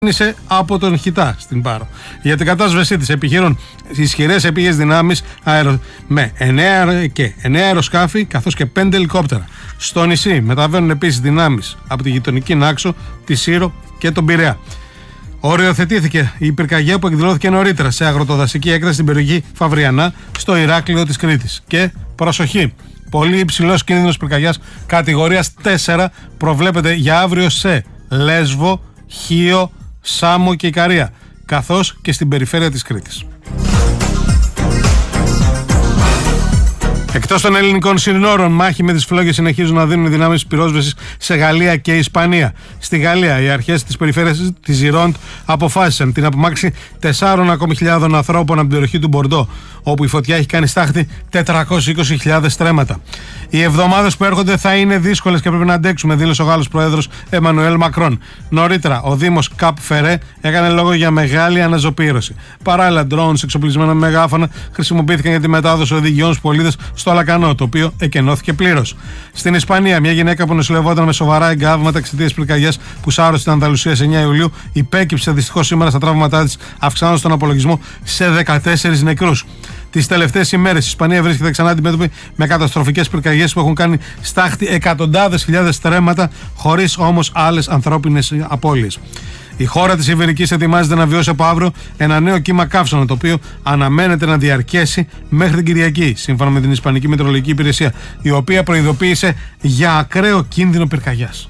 από τον Χιτά στην Πάρο. Για την κατάσβεσή της επιχειρούν ισχυρές επίγειες δυνάμεις με 9 αεροσκάφη καθώς και 5 ελικόπτερα. Στο νησί μεταβαίνουν επίσης δυνάμεις από τη γειτονική Νάξο, τη Σύρο και τον Πειραιά. Οριοθετήθηκε η πυρκαγιά που εκδηλώθηκε νωρίτερα σε αγροτοδασική έκταση στην περιοχή Φαβριανά, στο Ηράκλειο της Κρήτης. Και προσοχή, πολύ υψηλός κίνδυνος πυρκαγιάς κατηγορίας 4 προβλέπεται για αύριο σε Λέσβο, Χίο, Σάμο και Ικαρία, καθώς και στην περιφέρεια της Κρήτης. Εκτός των ελληνικών συνόρων, μάχη με τις φλόγες συνεχίζουν να δίνουν δυνάμεις πυρόσβεσης σε Γαλλία και Ισπανία. Στη Γαλλία, οι αρχές της περιφέρειας της Ζιρόντ αποφάσισαν την απομάκρυνση 4.000 ανθρώπων από την περιοχή του Μπορντό, όπου η φωτιά έχει κάνει στάχτη 420.000 στρέμματα. Οι εβδομάδες που έρχονται θα είναι δύσκολες και πρέπει να αντέξουμε, δήλωσε ο Γάλλος Πρόεδρος Εμμανουέλ Μακρόν. Νωρίτερα, ο Δήμος Καπ Φερέ έκανε λόγο για μεγάλη αναζωπήρωση. Παράλληλα, drones εξοπλισμένα με μεγάφωνα χρησιμοποιήθηκαν για τη μετάδοση οδηγιών στους πολίτες στο Αλακανό, το οποίο εκενώθηκε πλήρως. Στην Ισπανία, μια γυναίκα που νοσηλευόταν με σοβαρά εγκάβματα εξαιτίας πυρκαγιάς που σάρωσε στην Ανταλουσία σε 9 Ιουλίου, υπέκυψε δυστυχώς σήμερα στα τραύματά της, αυξάνοντας τον απολογισμό σε 14 νεκρούς. Τις τελευταίες ημέρες η Ισπανία βρίσκεται ξανά αντιμέτωπη με καταστροφικές πυρκαγιές που έχουν κάνει στάχτη εκατοντάδες χιλιάδες στρέμματα, χωρίς όμως άλλες ανθρώπινες απώλειες. Η χώρα της Ιβηρικής ετοιμάζεται να βιώσει από αύριο ένα νέο κύμα καύσωνα, το οποίο αναμένεται να διαρκέσει μέχρι την Κυριακή, σύμφωνα με την Ισπανική Μετεωρολογική Υπηρεσία, η οποία προειδοποίησε για ακραίο κίνδυνο πυρκαγιάς.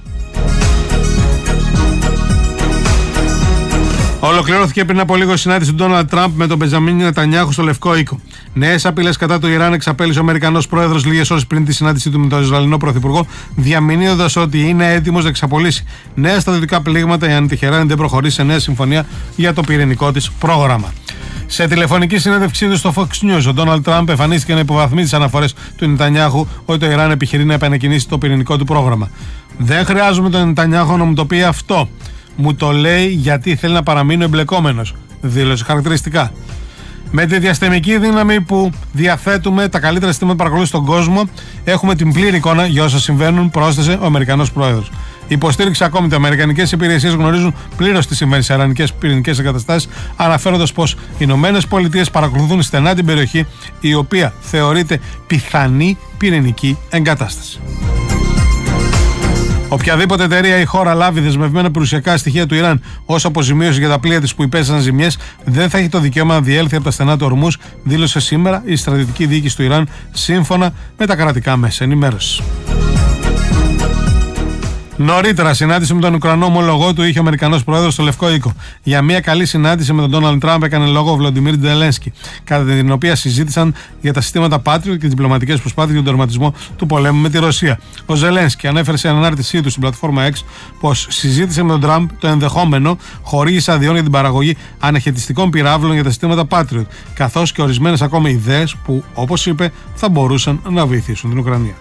Ολοκληρώθηκε πριν από λίγο η συνάντηση του Ντόναλντ Τραμπ με τον Μπενζαμίν Νετανιάχου στο Λευκό Οίκο. Νέες απειλές κατά το Ιράν εξαπέλυσε ο Αμερικανός Πρόεδρος λίγες ώρες πριν τη συνάντησή του με τον Ισραηλινό Πρωθυπουργό, διαμηνύοντας ότι είναι έτοιμος να εξαπολύσει νέα στρατιωτικά πλήγματα εάν η Τεχεράνη δεν προχωρήσει σε νέα συμφωνία για το πυρηνικό της πρόγραμμα. Σε τηλεφωνική συνέντευξή του στο Fox News, ο Ντόναλντ Τραμπ εμφανίστηκε να υποβαθμίσει τις αναφορές του Νετανιάχου ότι το Ιράν επιχειρεί να επανεκκινήσει το πυρηνικό του πρόγραμμα. Δεν χρειάζομαι τον Νετανιάχου να μου το πει αυτό. Μου το λέει γιατί θέλει να παραμείνει εμπλεκόμενος, δήλωσε χαρακτηριστικά. Με τη διαστημική δύναμη που διαθέτουμε, τα καλύτερα συστήματα παρακολούθησης στον κόσμο, έχουμε την πλήρη εικόνα για όσα συμβαίνουν, πρόσθεσε ο Αμερικανός Πρόεδρος. Υποστήριξε ακόμη ότι οι αμερικανικές υπηρεσίες γνωρίζουν πλήρως τι συμβαίνει σε ιρανικές πυρηνικές εγκαταστάσεις, αναφέροντας πως οι Ηνωμένες Πολιτείες παρακολουθούν στενά την περιοχή, η οποία θεωρείται πιθανή πυρηνική εγκατάσταση. Οποιαδήποτε εταιρεία ή χώρα λάβει δεσμευμένα περιουσιακά στοιχεία του Ιράν ως αποζημίωση για τα πλοία της που υπέστησαν ζημιές, δεν θα έχει το δικαίωμα να διέλθει από τα στενά του Ορμούζ, δήλωσε σήμερα η στρατιωτική διοίκηση του Ιράν, σύμφωνα με τα κρατικά μέσα ενημέρωσης. Νωρίτερα, συνάντηση με τον Ουκρανό ομολογό του είχε ο Αμερικανός Πρόεδρος στο Λευκό Οίκο. Για μια καλή συνάντηση με τον Ντόναλντ Τραμπ έκανε λόγο ο Βλοντιμίρ Τζελένσκι, κατά την οποία συζήτησαν για τα συστήματα Patriot και τις διπλωματικές προσπάθειες για τον τερματισμό του πολέμου με τη Ρωσία. Ο Ζελένσκι ανέφερε σε ανάρτησή του στην πλατφόρμα X πως συζήτησε με τον Τραμπ το ενδεχόμενο χορήγηση αδειών για την παραγωγή αναχαιτιστικών πυράβλων για τα συστήματα Patriot, καθώς και ορισμένες ακόμη ιδέες που, όπως είπε, θα μπορούσαν να βοηθήσουν την Ουκρανία.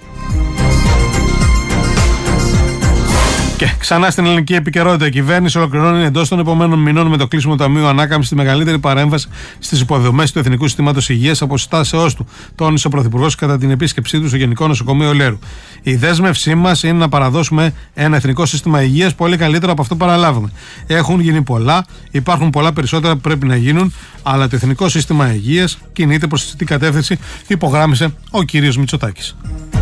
Και ξανά στην ελληνική επικαιρότητα, η κυβέρνηση ολοκληρώνει εντός των επόμενων μηνών με το κλείσιμο του Ταμείου Ανάκαμψης τη μεγαλύτερη παρέμβαση στις υποδομές του Εθνικού Συστήματος Υγείας από συστάσεώς του, τόνισε ο Πρωθυπουργός κατά την επίσκεψή του στο Γενικό Νοσοκομείο Λέρου. Η δέσμευσή μας είναι να παραδώσουμε ένα εθνικό σύστημα υγείας πολύ καλύτερο από αυτό που παραλάβουμε. Έχουν γίνει πολλά, υπάρχουν πολλά περισσότερα που πρέπει να γίνουν, αλλά το Εθνικό Σύστημα Υγείας κινείται προς αυτή την κατεύθυνση, υπογράμμισε ο κ. Μητσοτάκης.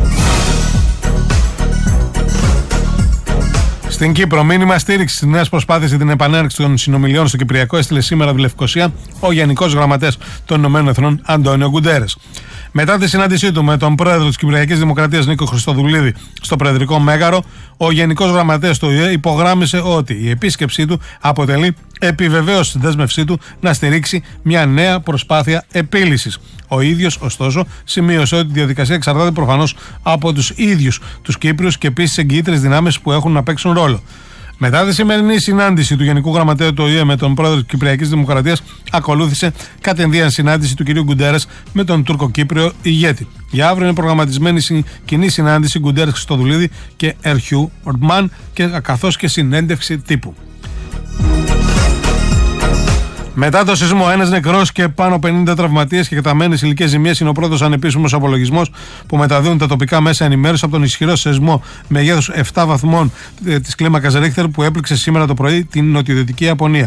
Στην Κύπρο, μήνυμα στήριξη στις νέες προσπάθειες για την επανέναρξη των συνομιλιών στο Κυπριακό έστειλε σήμερα τη Λευκοσία ο Γενικός Γραμματέας των Ηνωμένων Εθνών Αντώνιο Γκουντέρες. Μετά τη συνάντησή του με τον πρόεδρο της Κυπριακής Δημοκρατίας Νίκο Χριστοδουλίδη στο Προεδρικό Μέγαρο, ο Γενικός Γραμματέας του ΟΗΕ υπογράμμισε ότι η επίσκεψή του αποτελεί επιβεβαίωση στη δέσμευσή του να στηρίξει μια νέα προσπάθεια επίλυσης. Ο ίδιος, ωστόσο, σημείωσε ότι η διαδικασία εξαρτάται προφανώς από τους ίδιους τους Κύπριους και επίσης εγγυήτρες δυνάμεις που έχουν να παίξουν ρόλο. Μετά τη σημερινή συνάντηση του Γενικού Γραμματέα του ΟΗΕ με τον πρόεδρο της Κυπριακής Δημοκρατίας, ακολούθησε κατενδίαν συνάντηση του κ. Γκουντέρες με τον Τουρκοκύπριο ηγέτη. Για αύριο είναι προγραμματισμένη κοινή συνάντηση Γκουντέρες Χριστοδουλίδη και Ερχιού Ορτμάν, καθώς και συνέντευξη τύπου. Μετά το σεισμό, ένας νεκρός και πάνω 50 τραυματίες και εκταμένες ηλικές ζημίες είναι ο πρώτος ανεπίσημος απολογισμός που μεταδίδουν τα τοπικά μέσα ενημέρωση από τον ισχυρό σεισμό μεγέθους 7 βαθμών της κλίμακας Ρίχτερ που έπληξε σήμερα το πρωί την νοτιοδυτική Ιαπωνία.